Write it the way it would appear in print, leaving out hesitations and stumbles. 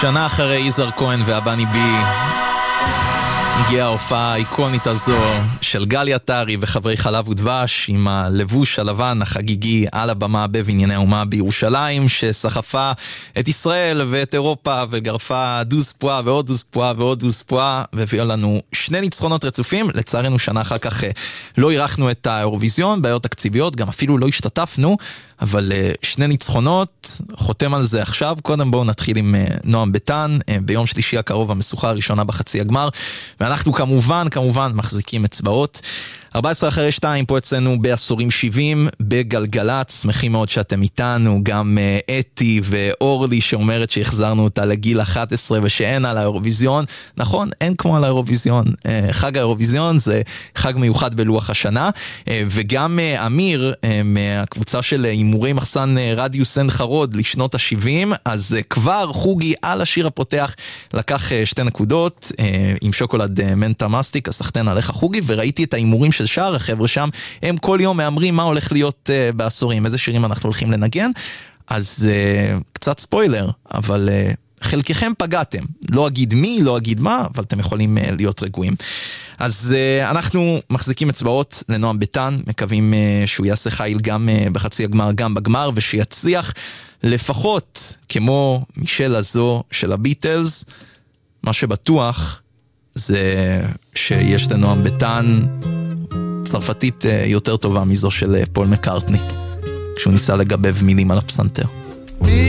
שנה אחרי יזהר כהן והבני בי הגיעה ההופעה האיקונית הזו של גלי עטרי וחברי חלב ודבש עם הלבוש הלבן החגיגי על הבמה בבנייני האומה בירושלים, שסחפה את ישראל ואת אירופה וגרפה דוז פואה ועוד דוז פואה ועוד דוז פואה, והביאו לנו שני ניצחונות רצופים. לצערנו שנה אחר כך לא אירחנו את האירוויזיון, בעיות תקציביות, גם אפילו לא השתתפנו, אבל שני ניצחונות, חותם על זה עכשיו. קודם בואו נתחיל עם נועם ביטן, ביום שלישי הקרוב המשוכה הראשונה בחצי הגמר, ואנחנו כמובן מחזיקים אצבעות. 14 אחרי 2 פה אצלנו בעשורים 70 בגלגלץ, שמחים מאוד שאתם איתנו, גם אתי ואורלי שאומרת שהחזרנו אותה לגיל 11 ושאין על האירוויזיון. נכון, אין כמו על האירוויזיון, חג האירוויזיון זה חג מיוחד בלוח השנה, וגם אמיר מהקבוצה של הימורי מחסן רדיוס עין חרוד לשנות ה-70, אז כבר חוגי על השיר הפותח לקח 2 נקודות עם שוקולד מנטה מסטיק, הסחטן עליך חוגי, וראיתי את ההימורים של שאר החבר'ה שם, הם כל יום מאמרים מה הולך להיות בעשורים, איזה שירים אנחנו הולכים לנגן. אז קצת ספוילר, אבל חלקכם פגעתם, לא אגיד מי, לא אגיד מה, אבל אתם יכולים להיות רגועים. אז אנחנו מחזיקים אצבעות לנועם ביטן, מקווים שהוא יעשה חיל גם בחצי הגמר, גם בגמר, ושיצליח לפחות כמו מישל הזו של הביטלס. מה שבטוח זה שיש לנועם ביטן צרפתית יותר טובה מזו של פול מקארטני, כשהוא ניסה לגבב מילים על הפסנתר.